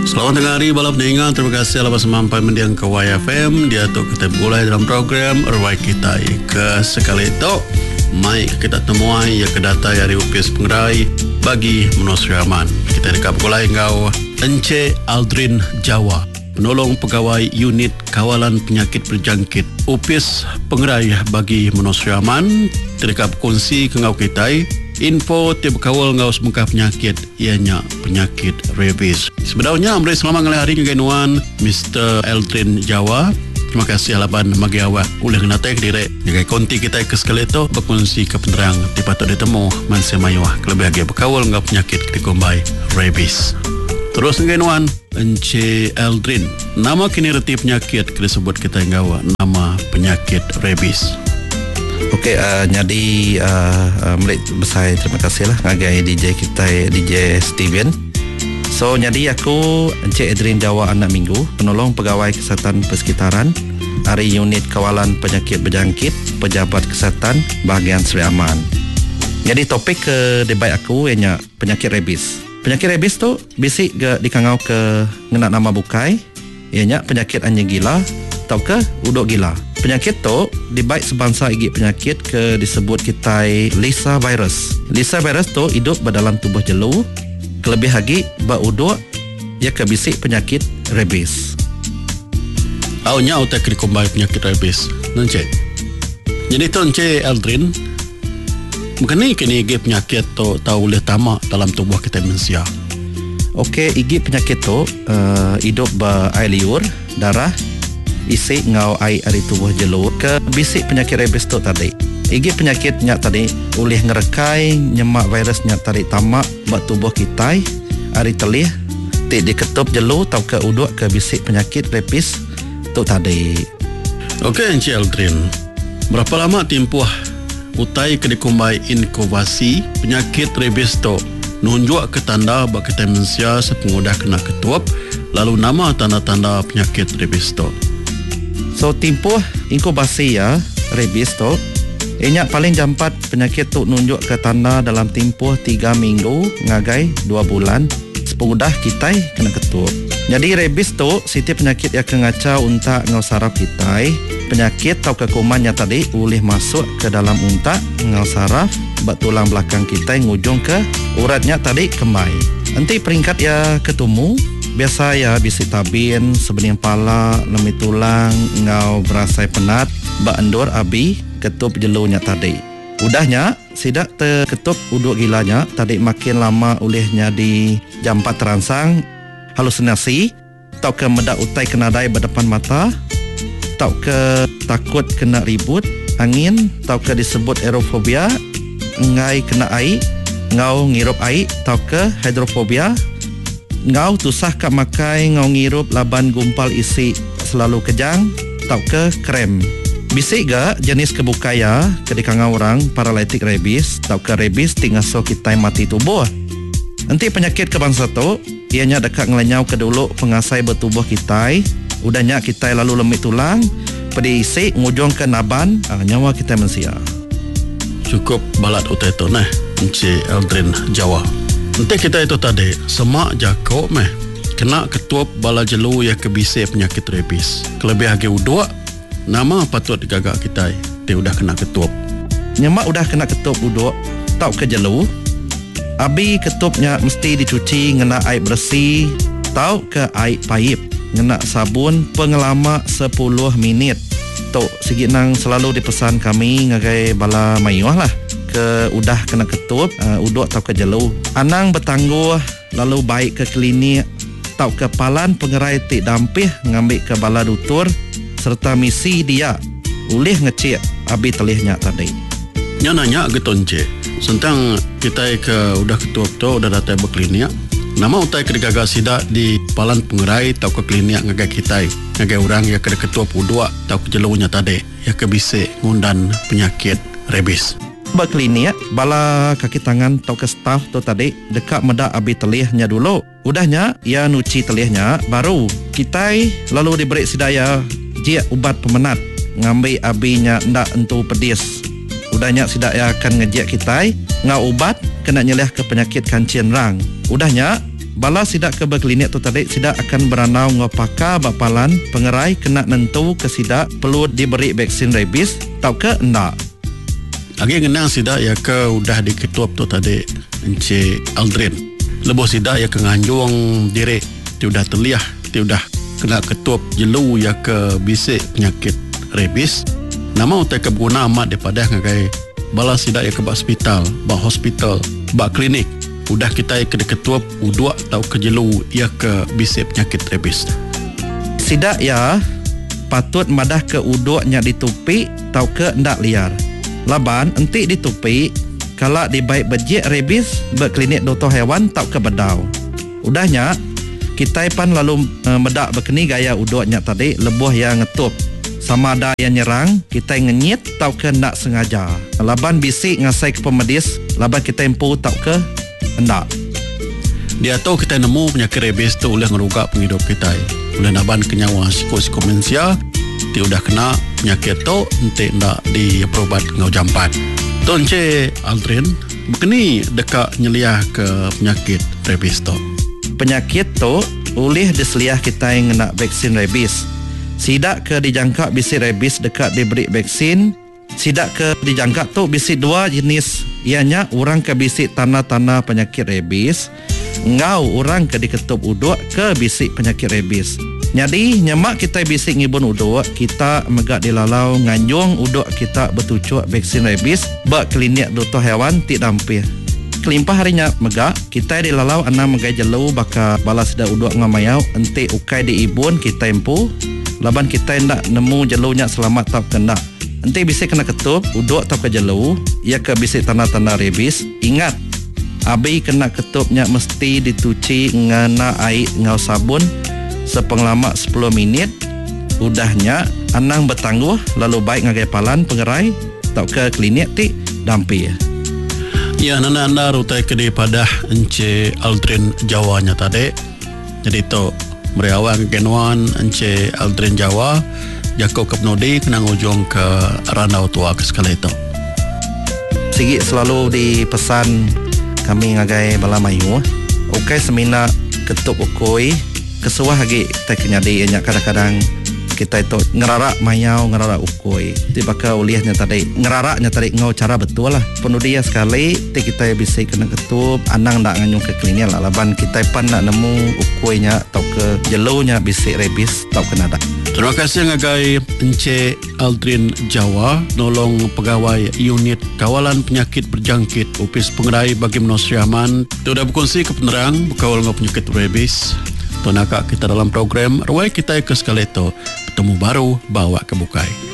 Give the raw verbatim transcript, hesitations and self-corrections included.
Selamat tengah hari balap ningan. Terima kasih alas semampai mendiang ke Y F M. Dia tu kita mulai dalam program Erwai kita ke sekali itu. Mai kita temuai ya kedata dari U P S Pengerai bagi Menosriaman. Kita dekat mulai ngau Encik Aldrin Jawa, penolong pegawai unit kawalan penyakit berjangkit U P S Pengerai bagi Menosriaman. Terdekat kongsi ke ngau kita info tiap kawal ngau semangka penyakit ianya penyakit rabies. Sebenarnya amri selamat ngalih hari kegenuan Mister Aldrin Jawa. Terima kasih halapan magi awak oleh kena tek direk jaga konti kita ke sekali itu berkongsi ke penerang dipatut ditemu mansia mayuah kelebih agi berkawal ngau penyakit dikombai rabies. Terus kegenuan Encik Aldrin, nama kini reti penyakit disebut kita ngau nama penyakit rabies. Okey, uh, jadi uh, uh, Melik besar terima kasih lah ngagai D J kita D J Steven. So jadi aku Encik Aldrin Jawa anak minggu, penolong pegawai kesihatan persekitaran dari unit kawalan penyakit berjangkit pejabat kesihatan bahagian Seri Aman. Jadi topik ke debat aku ianya penyakit rabies. Penyakit rabies tu basic ke dikangau ke ngena nama bukai ianya penyakit anjing gila atau ke uduk gila. Penyakit tu dibaik sebangsa igi penyakit ke disebut kita Lissa virus. Lissa virus tu hidup dalam tubuh jelu, kelebih lagi beruduk ia ke bisik penyakit rabies. Awalnya utak dikombai penyakit rabies. Encik. Jadi tu Encik Aldrin, bukan ni kini igi penyakit tu tahu boleh tamak dalam tubuh kita manusia. Okey, igi penyakit tu uh, hidup berair liur, darah, isi ngau air dari tubuh jelur ke bisik penyakit rabies tu tadi. Igi penyakitnya tadi oleh ngerekai nyemak virusnya tadi tamak buat tubuh kita hari telih tik diketup jelur atau ke uduk ke bisik penyakit rabies tu tadi. Okey Encik Aldrin, berapa lama tempoh utai ke dikombai inkubasi penyakit rabies tu nunjuk ke tanda bak kita manusia sepengudah kena ketup lalu nama tanda-tanda penyakit rabies tu. So tempoh inkubasi ya rabies tu ianya paling jampat penyakit tu nunjuk ke tanda dalam tempoh tiga minggu ngagai dua bulan sepengudah kita kena ketup. Jadi rabies tu setiap penyakit yang kengacau unta ngau saraf kita. Penyakit atau kekumannya tadi boleh masuk ke dalam unta ngau saraf bat tulang belakang kita ngujung ke uratnya tadi kembali. Nanti peringkat ya ketemu biasa ya bisik tabin sebening pala lemi tulang ngau berasai penat bak endur abi ketup jelunya tadi. Udahnya sidak terketup uduk gilanya tadi makin lama olehnya di jampat terangsang halusinasi tau ke medak utai kenadai berdepan mata tau ke takut kena ribut angin tau ke disebut aerofobia ngai kena air ngau ngirup air tau ke hidrofobia ngau tusah kat makai ngau ngirup laban gumpal isi selalu kejang tau ke krem. Bisik ga jenis kebukaya kedikanga orang paralitik rabies tau ke rabies tinggal so kita mati tubuh. Nanti penyakit kebangsa tu ianya dekat ngelenyau ke dulu pengasai bertubuh kita. Udahnya kita lalu lemit tulang pedi isi ngujung ke naban uh, nyawa kita manusia. Cukup balat utai tu nah Encik Aldrin Jawa. Nanti kita itu tadi semak jakok meh kena ketup bala jelu yang kebisik penyakit rabies. Kelebih lagi uduk nama patut digagak kita dia udah kena ketup. Nyemak udah kena ketup uduk tau ke jelu. Abi ketupnya mesti dicuci ngena air bersih tau ke air paip ngena sabun pengelama sepuluh minit. Tok sigi nang selalu dipesan kami ngagai bala mayuah lah ke udah kena ketup uh, uduk tau ke jelu. Anang bertangguh lalu baik ke klinik tau ke palan pengerai tik dampih ngambil ke bala dutur serta misi dia boleh ngecek abi telihnya tadi. Nya nanya gitu Encik, sentang kita ke udah ketup tu udah datang berklinik. Nama utai ke digagal sidak di palan pengerai tau ke klinik ngagai kita ngagai orang yang ke ketup uduk tau ke jelunya tadi yang ke bisik ngundan penyakit rabies. Berklinik bala kaki tangan tau ke staff tu tadi dekat medak abi telihnya dulu. Udahnya ia nuci telihnya baru kita lalu diberi sidaya dia ubat pemenat ngambil abinya ndak entu pedis. Udahnya sidak ya akan ngejek kita ngau ubat kena nyeleh ke penyakit kancing rang. Udahnya bala sidak ke berklinik tu tadi sidak akan beranau ngopaka bapalan pengerai kena nentu ke sidak perlu diberi vaksin rabies tau ke endak. Agi ngenang sidak ya ke udah diketuap tu tadi Encik Aldrin. Lebih sidak ya ke nganjung diri ti udah terliah ti udah kena ketuap jelu ya ke bisik penyakit rabies. Nama utai kebuna amat daripada ngagai bala sidak ya ke bak hospital, bak hospital, bak klinik. Udah kita ke ketuap uduk tau ke jelu ia ke bisik penyakit rabies. Sidak ya patut madah ke uduknya ditupi tau ke ndak liar. Laban entik ditupi kalau dibaik bejik rabies berklinik doktor hewan tau ke bedau. Udahnya kita pan lalu e, medak berkeni gaya uduknya tadi lebuh yang ngetup. Sama ada yang nyerang, kita ngenyit tau ke ndak sengaja. Laban bisik ngasai ke pemedis, laban kita impu tau ke endak. Dia tahu kita nemu penyakit rabies tu oleh ngerugak penghidup kita. Oleh naban kenyawa siko-siko mensia, ti udah kena penyakit tu nanti ndak diperobat ngau jampat. Tu Encik Aldrin, begini dekat nyeliah ke penyakit rabies tu. Penyakit tu oleh diseliah kita yang kena vaksin rabies. Sidak ke dijangka bisik rabies dekat diberi vaksin. Sidak ke dijangka tu bisik dua jenis. Ianya orang ke bisik tanda-tanda penyakit rabies, ngau orang ke diketup uduk ke bisik penyakit rabies. Jadi nyemak kita bisik ngibun uduk, kita megak dilalau nganjung uduk kita bertucuk vaksin rabies bak klinik doktor hewan tik dampir. Kelimpah harinya megak kita dilalau anam megai jelu baka balas dah uduk ngamayau enti ukai diibun kita empu. Laban kita ndak nemu jelunya selamat tak kena. Enti bisik kena ketup uduk tak ke jelu, ia ke bisik tanda-tanda rabies. Ingat, abi kena ketupnya mesti dituci ngana air ngau sabun sepenglama sepuluh minit. Udahnya anang bertangguh lalu baik ngagai palan pengerai tak ke klinik ti dampi. Ya, nana-nana rutai ke daripada Encik Aldrin Jawanya tadi. Jadi tu meriawan kegenuan Encik Aldrin Jawa Jakob Kepnodi kena ngujung ke Ranau Tua ke sekali itu. Sigi selalu dipesan kami ngagai balamayu. Okai semina ketup ukoi kesuah lagi kita kenyadi nya kadang-kadang kita itu ngerarak mayau ngerarak ukoi. Ti bakal uliahnya tadi ngeraraknya tadi ngau cara betul lah. Penuh dia sekali ti kita bisa kena ketup anang ndak nganyung ke klinik lah. Laban kita pan nak nemu ukoinya atau ke jelunya bisik rabies tau kena dak. Terima kasih ngagai Encik Aldrin Jawa, nolong pegawai unit kawalan penyakit berjangkit U P S Pengerai bagi Manusia Aman. Sudah berkongsi ke penerang berkawal dengan penyakit rabies. Tunakak kita dalam program Ruai Kita ke sekali itu. Bertemu baru bawa ke bukai.